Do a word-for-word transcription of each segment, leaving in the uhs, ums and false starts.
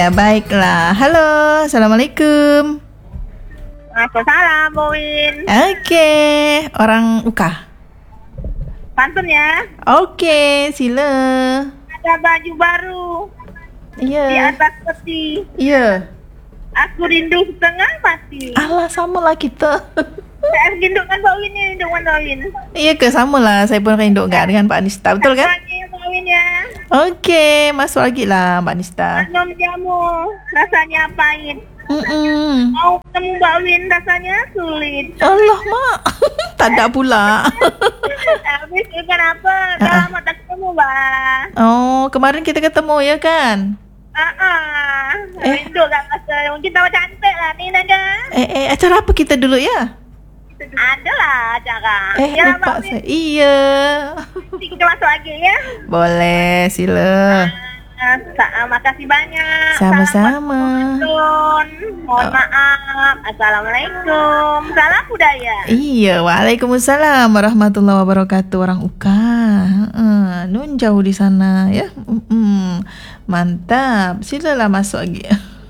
Ya, baiklah. Halo, Assalamualaikum. Waalaikumsalam, Bu Win. Okey, orang U K A. Pantun ya. Okey, sila. Ada baju baru Ya. di atas peti. Ya. Aku rindu setengah mati. Alah, samalah kita. Saya rindu kan Pak Win ni, rindu kan Pak Win. Iya ke, samalah. Saya pun rindu kan dengan Pak Anista. Betul kan? Pagi Pak Win ya. Okey, masuk lagi lah Mbak Anista. Minum jamu, rasanya pahit. Mm-mm. Mau ketemu Mbak Win rasanya sulit. Allah, Mak. Tak ada pula. Habis itu kenapa? Dah lama tak ketemu, Mbak. Oh, kemarin kita ketemu ya kan? Ah, ah. Eh. Rindu tak masa. Mungkin tambah cantik lah ni Nada. Eh, eh, acara apa kita dulu ya? Adalah acara. Eh, Ya, lupa Mbak Win. saya. Iya. Nanti kita masuk lagi ya. Boleh, sila. Ah, sa- makasih banyak. Sama-sama. Salam Mohon maaf. Assalamualaikum. Salam budaya. Iya, waalaikumsalam warahmatullahi wabarakatuh. Orang U K A. Uh, nun jauh di sana ya. Mm-mm. Mantap. Silalah masuk lagi.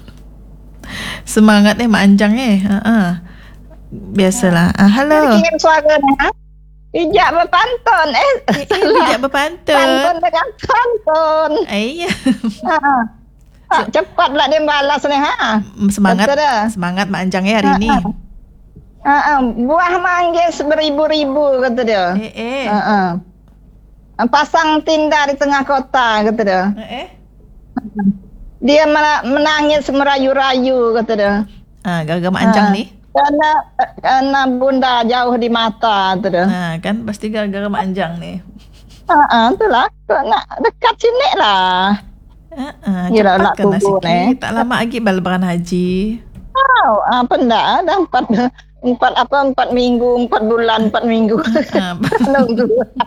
Semangat eh Mak Anjang eh. Uh-uh. Biasalah. Ah, halo. Kirim suara ha? Bijak berpantun. Eh, Eh, eh, bijak berpantun. pantun dengan pantun. Eh, iya. Ha. Ha, cepat pula dia balas ni ha. Semangat. Betul dah. Semangat Mak Anjang ya hari ini. Ha, ha. Buah manggis beribu-ribu kata dia. Eh, eh. Ha, ha. Pasang tinda di tengah kota kata dia. Eh, eh. Dia mena- menangis merayu-rayu kata dia. Ah, gara-gara Mak Anjang Ah. ni. Karena karena bunda jauh di mata kata dia. Ha, kan pasti gara-gara Mak Anjang ni. Ha, ha, itulah. Kau nak dekat sini lah. Ha, ha, Yelah, cepat nak kena tunggu sikit. ni. Tak lama lagi lebaran haji. Oh, apa enggak? Dah empat, empat apa, empat minggu, empat bulan, empat minggu. Ha, Nunggu.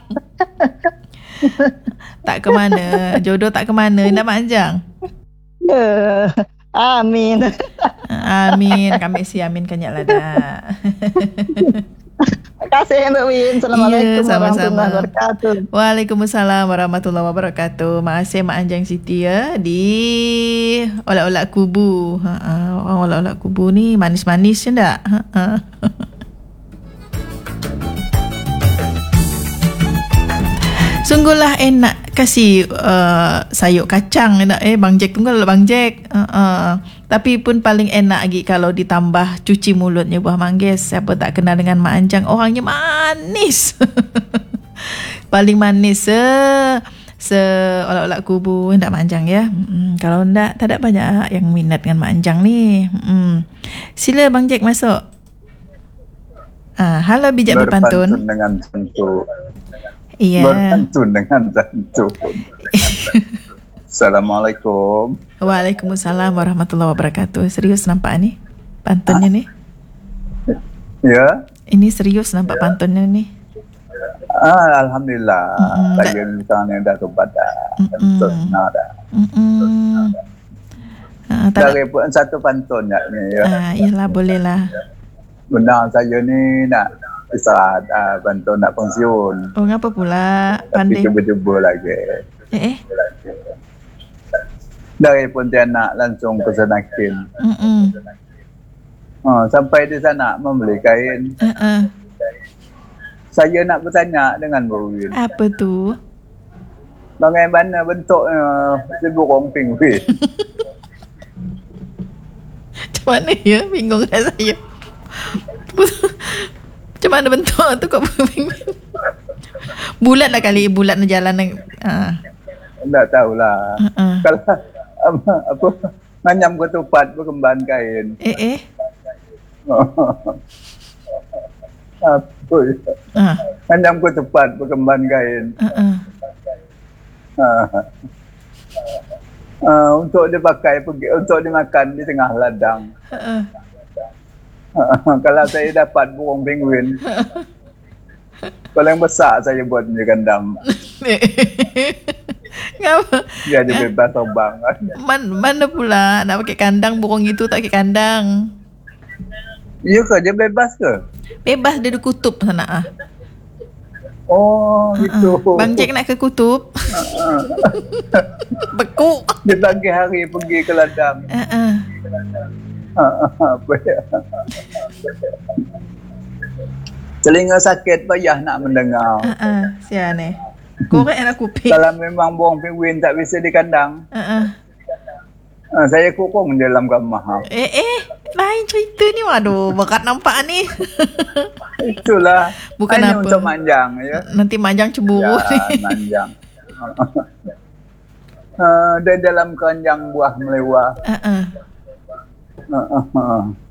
tak ke mana. Jodoh tak ke mana nak Mak Anjang. Ya, amin. Ha, amin. Kami si amin kenyaklah dah. Terima kasih Mbak Win. Assalamualaikum Ya, sama-sama. warahmatullahi wabarakatuh. Waalaikumsalam warahmatullahi wabarakatuh. Makasih Mak Anjang Siti ya di olak-olak kubu. Ha, ha, orang olak-olak kubu ni manis-manis je tak? Ha, ha. Sungguhlah enak kasih uh, sayur kacang enak eh Bang Jack tunggu lah Bang Jack. Uh, uh. Tapi pun paling enak lagi kalau ditambah cuci mulutnya buah manggis. Siapa tak kenal dengan Mak Anjang, orangnya manis. Paling manis se se olak-olak kubu hendak Mak Anjang ya. Hmm, kalau hendak tak ada banyak yang minat dengan Mak Anjang ni. Hmm. Sila Bang Jack masuk. Ah, halo bijak berpantun. Berpantun dengan tentu. Iya. Berpantun dengan tentu. Assalamualaikum. Waalaikumsalam warahmatullahi wabarakatuh. Serius nampak ni pantunnya ni? Ya. Ini serius nampak pantunnya ni. Ah, Alhamdulillah. Mm-mm. Saya sekarang ni dah kepada tentu nah dah. Hmm. Ah, tak Dari pun satu pantun ya ni ya. ah, iyalah boleh lah. Benar saya ni nak istirahat, ah, pantun nak pensiun. Oh ngapa pula Tapi pandai? cuba-cuba lagi. Eh eh. Dari Pontianak langsung ke Senakin. Hmm. Oh, sampai di sana membeli kain. Uh, uh. Saya nak bertanya dengan Bu Win. Apa tu? Bagaimana bentuknya si burung pingvin? Macam mana ya? Bingung kan saya. Macam mana bentuk tu kok bingung? Bulat lah kali, bulat nak jalan. Ah. Tak tahulah. Uh-uh. Kalau apa, apa nganyam ketupat berkembang kain. Eh eh. Apa ya? Ah. Nganyam ketupat berkembang kain. Uh-uh. Ah. Ah, untuk dipakai pergi untuk dimakan di tengah ladang. Uh-uh. Ah, kalau saya dapat burung penguin, paling besar saya buat di kandang. Ngapa? Dia ada bebas terbang. Man, mana pula nak pakai kandang, burung itu tak pakai kandang. Ya ke? Dia bebas ke? Bebas dia di kutub sana ah. Oh, itu. Bang Jack nak ke kutub. Bekuk. Dia pagi hari pergi ke ladang. Uh, uh. Apa ya? Telinga sakit payah nak mendengar. Uh, uh. Sian ni. Korek nak kuping. Kalau memang burung penguin tak bisa di kandang, Uh, uh. uh, saya kurung di dalam kamar. Eh, eh. Lain cerita ni. Waduh, berat nampak ni. Itulah. Bukan hanya apa. untuk manjang, ya. Nanti manjang cemburu Ya, ni. manjang. uh, dan dalam keranjang buah melewah. Uh, uh. Uh, uh, uh.